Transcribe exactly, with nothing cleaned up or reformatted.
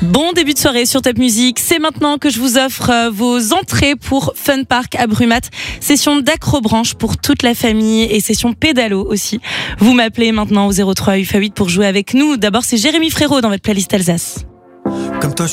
Bon début de soirée sur Top Music. C'est maintenant que je vous offre euh, vos entrées pour Fun Park à Brumat. Session d'acrobranche pour toute la famille et session pédalo aussi. Vous m'appelez maintenant au zéro trois huit huit pour jouer avec nous. D'abord, c'est Jérémy Frérot dans votre playlist Alsace. Comme toi,